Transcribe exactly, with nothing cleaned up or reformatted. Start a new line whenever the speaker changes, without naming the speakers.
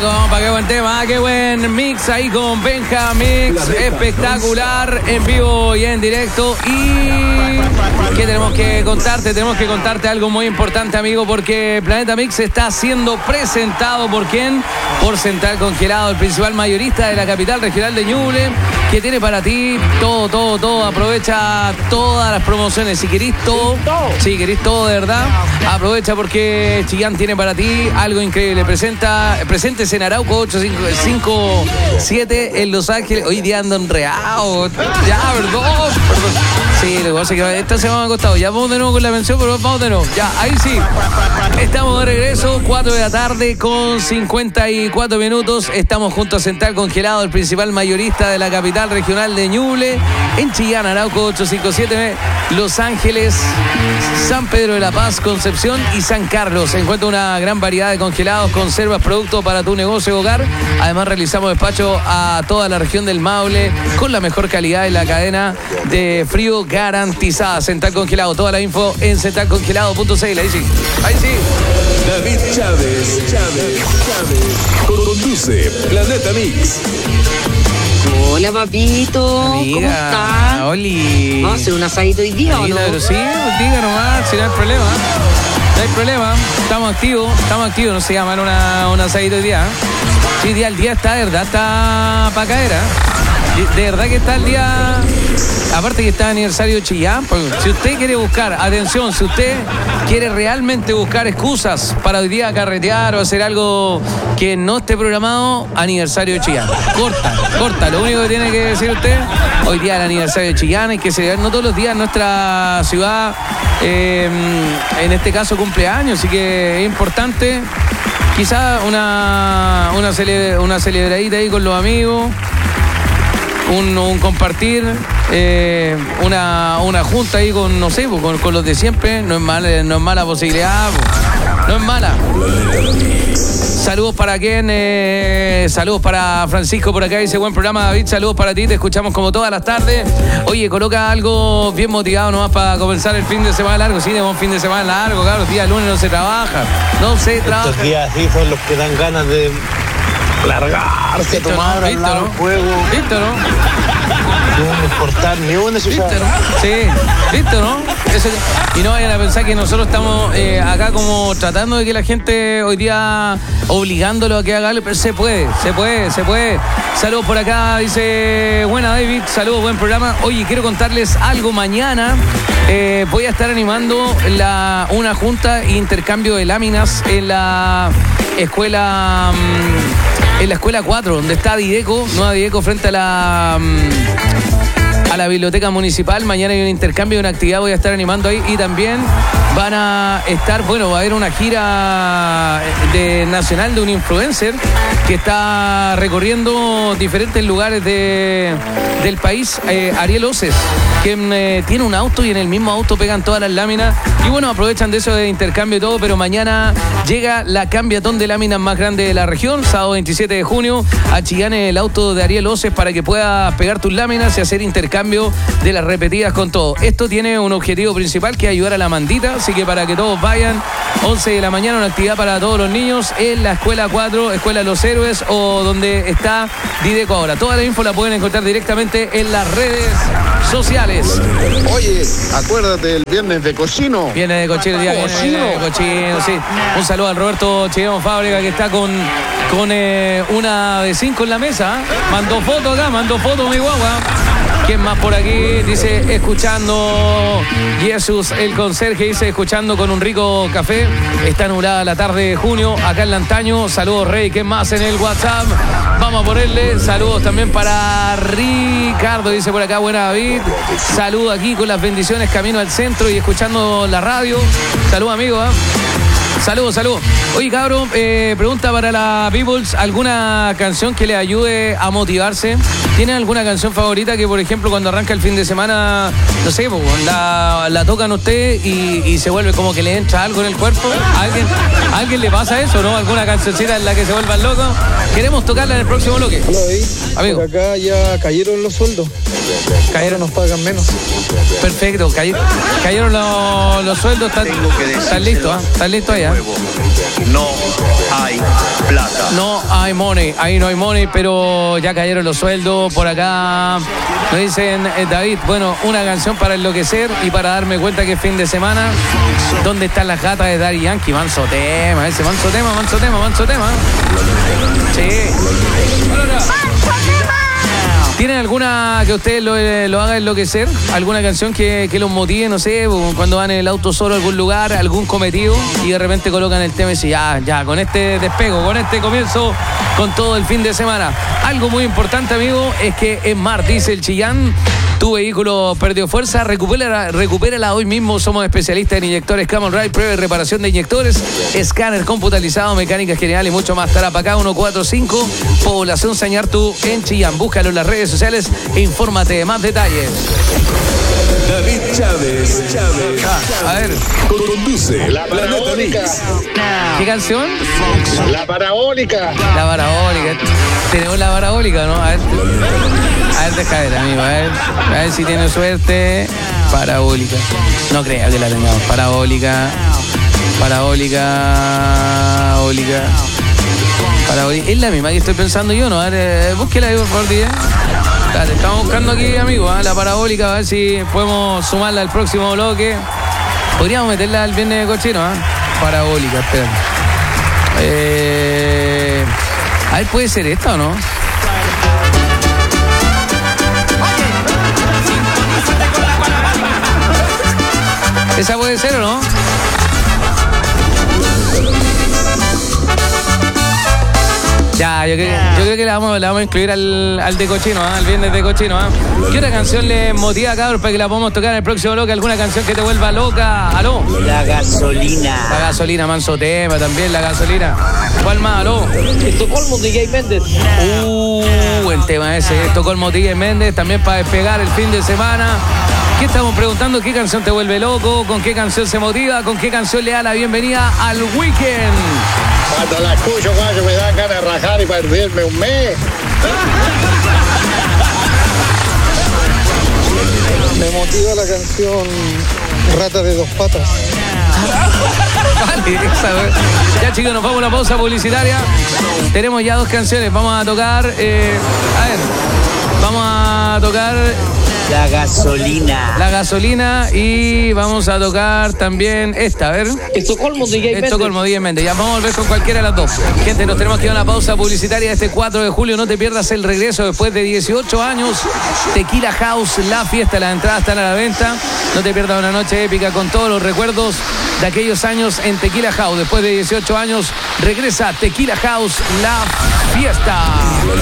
compa, qué buen tema, qué buen mix ahí con Benja Mix, espectacular, en vivo y en directo. Y ¿qué tenemos que contarte? Tenemos que contarte algo muy importante, amigo, porque Planeta Mix está siendo presentado por quién? Por Central Congelado, el principal mayorista de la capital regional de Ñuble, que tiene para ti todo, todo, todo. Aprovecha todas las promociones. Si querís todo, si querís todo de verdad, aprovecha porque Chillán tiene para ti algo increíble. Presenta, presentes en Arauco ocho cinco cinco siete en Los Ángeles. Hoy día ando enredado. Ya, perdón, perdón. Sí, lo que pasa es que esta semana me ha costado. Ya vamos de nuevo con la mención, pero vamos de nuevo. Ya, ahí sí. Estamos de regreso, cuatro de la tarde con cincuenta y cuatro minutos. Estamos junto a Central Congelado, el principal mayorista de la capital regional de Ñuble, en Chillán, Arauco ocho cinco siete, Los Ángeles, San Pedro de la Paz, Concepción y San Carlos. Se encuentra una gran variedad de congelados, conservas, productos para tu negocio hogar. Además realizamos despacho a toda la región del Maule con la mejor calidad en la cadena de frío garantizada. Central Congelado, toda la info en central congelado punto c l. Ahí sí, ahí sí.
David Chávez, Chávez, Chávez, conduce Planeta Mix.
Hola, papito.
Amiga,
¿cómo estás?
Oli.
¿Vamos a hacer un asadito hoy día o no?
Pero sí, diga nomás, si no hay problema. No hay problema, estamos activos, estamos activos, no se llaman una, un asadito hoy día. Sí, día el día está, de verdad, está para caer, ¿eh? De, de verdad que está el día. Aparte que está el aniversario de Chillán, pues, si usted quiere buscar, atención, si usted quiere realmente buscar excusas para hoy día carretear o hacer algo que no esté programado, aniversario de Chillán. Corta, corta, lo único que tiene que decir usted, hoy día el aniversario de Chillán, hay que celebrar, no todos los días nuestra ciudad, eh, en este caso cumpleaños, así que es importante, quizá una, una, cele, una celebradita ahí con los amigos. Un, un compartir, eh, una, una junta ahí con, no sé, con, con los de siempre, no es mala, no es mala posibilidad, no es mala. Saludos para quién, eh, saludos para Francisco por acá, dice buen programa David, saludos para ti, te escuchamos como todas las tardes. Oye, coloca algo bien motivado nomás para comenzar el fin de semana largo, sí, tenemos un fin de semana largo, claro, los días lunes no se trabaja, no se trabaja.
Estos días sí son los que dan ganas de largarse, tomar al lado del juego.
¿Listo, no?
No exportar ni una
¿Listo, no? Sí, ¿listo, no? Eso, y no vayan a pensar que nosotros estamos eh, acá como tratando de que la gente hoy día obligándolo a que haga, pero se puede, se puede, se puede. Saludos por acá, dice buena David, saludos, buen programa. Oye, quiero contarles algo mañana. Eh, voy a estar animando la, una junta e intercambio de láminas en la escuela en la escuela cuatro, donde está Dideco, nueva Dideco frente a la a la biblioteca municipal. Mañana hay un intercambio, una actividad, voy a estar animando ahí y también van a estar, bueno, va a haber una gira de nacional de un influencer que está recorriendo diferentes lugares de, del país, eh, Ariel Oces, quien eh, tiene un auto y en el mismo auto pegan todas las láminas y bueno, aprovechan de eso de intercambio y todo, pero mañana llega la cambiatón de láminas más grande de la región, sábado veintisiete de junio, a Chillán en el auto de Ariel Oces para que puedas pegar tus láminas y hacer intercambio de las repetidas con todo. Esto tiene un objetivo principal que es ayudar a la mandita, así que para que todos vayan, once de la mañana, una actividad para todos los niños en la escuela cuatro, Escuela Los Héroes o donde está Dideco ahora. Toda la info la pueden encontrar directamente en las redes sociales.
Oye, acuérdate del viernes de cochino.
Viene de cochino, día viene, viene de cochino, sí. Un saludo al Roberto Chillón Fábrica que está con, con eh, una de cinco en la mesa. Mandó foto acá, mandó foto mi guagua. ¿Quién más por aquí? Dice, escuchando Jesús, el conserje, dice, escuchando con un rico café. Está nublada la tarde de junio, acá en Lantaño. Saludos, Rey. ¿Qué más en el WhatsApp? Vamos a ponerle saludos también para Ricardo, dice por acá, buena David. Saludos aquí con las bendiciones, camino al centro y escuchando la radio. Saludos, amigo, ¿eh? Saludos, saludos. Oye, cabrón, eh, pregunta para la Peoples, ¿alguna canción que le ayude a motivarse? ¿Tienen alguna canción favorita que, por ejemplo, cuando arranca el fin de semana, no sé, pues, la, la tocan usted y, y se vuelve como que le entra algo en el cuerpo? ¿A alguien, ¿a alguien le pasa eso, no? ¿Alguna cancioncita en la que se vuelvan locos? Queremos tocarla en el próximo bloque.
Hola, David.
Amigo.
Por acá ya cayeron los sueldos.
Cayeron,
nos pagan menos.
perfecto, cay- cayeron los, los sueldos, están, están listos, ¿ah? Están listos allá.
No hay plata.
No hay money, ahí no hay money, pero ya cayeron los sueldos. Por acá nos dicen, eh, David, bueno, una canción para enloquecer y para darme cuenta que es fin de semana. ¿Dónde están las gatas de Daddy Yankee? Manso tema, ese manso tema, manso tema, manso tema. Sí. ¿Tienen alguna que ustedes lo, lo haga enloquecer? ¿Alguna canción que, que los motive, no sé, cuando van en el auto solo a algún lugar, algún cometido, y de repente colocan el tema y dicen, ya, ya, con este despego, con este comienzo, con todo el fin de semana? Algo muy importante, amigo, es que en Mar, dice el Chillán, tu vehículo perdió fuerza, recupérala, recupérala hoy mismo. Somos especialistas en inyectores Camel Ride, prueba y reparación de inyectores, escáner computarizado, mecánica general y mucho más. Tarapacá ciento cuarenta y cinco, población Sañartu en Chillán. Búscalo en las redes sociales e infórmate de más detalles.
David Chávez. Chávez.
Ah, a ver,
Conduce
La parabólica.
¿qué canción?
La parabólica.
La parabólica. Tenemos la parabólica, ¿no? A ver, a ver, deja ver, amigo. A ver, a ver si tiene suerte. Parabólica. No creo que la tengamos. Parabólica. Parabólica. Parabólica. Parabólica. Es la misma que estoy pensando yo, ¿no? A ver, eh, búsquela ahí, por favor, día. Dale, estamos buscando aquí, amigo, ¿eh? La parabólica, a ver si podemos sumarla al próximo bloque. Podríamos meterla al viernes de cochino, ¿eh? Parabólica, espera. Eh, a ver, ¿puede ser esta o no? ¿Esa puede ser o no? Ya, yo creo, yo creo que la vamos, la vamos a incluir al, al de cochino, ¿eh? Al viernes de cochino, ¿eh? ¿Qué otra canción le motiva, cabros, para que la podamos tocar en el próximo bloque? ¿Alguna canción que te vuelva loca? ¿Aló?
La gasolina.
La gasolina, manso tema también, la gasolina. ¿Cuál más? ¿Aló?
Estocolmo de Gay Méndez.
Uh, buen tema ese. Estocolmo D J Méndez, también para despegar el fin de semana. ¿Qué estamos preguntando? ¿Qué canción te vuelve loco? ¿Con qué canción se motiva? ¿Con qué canción le da la bienvenida al weekend?
Cuando la escucho, cuando me dan ganas de rajar y perderme un mes.
Me motiva la canción Rata de dos patas.
Vale, esa, ya chicos, nos vamos a una pausa publicitaria. Tenemos ya dos canciones. Vamos a tocar, eh, a ver, vamos a tocar
La gasolina.
La gasolina y vamos a tocar también esta, a ver.
Estocolmo de Gay Méndez.
Estocolmo D J Méndez. Ya vamos a volver con cualquiera de las dos. Gente, nos tenemos que ir a una pausa publicitaria este cuatro de julio. No te pierdas el regreso después de dieciocho años. Tequila House, la fiesta. Las entradas están a la venta. No te pierdas una noche épica con todos los recuerdos de aquellos años en Tequila House. Después de dieciocho años, regresa Tequila House, la fiesta.